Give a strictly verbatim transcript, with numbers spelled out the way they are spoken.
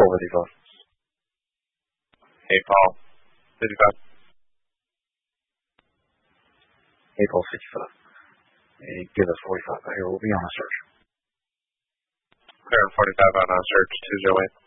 Paul fifty-five. Hey, Paul. fifty-five. Hey, Paul fifty-five. Hey, give us forty-five. Here, we'll be on a search. Clear forty-five out on search two oh eight.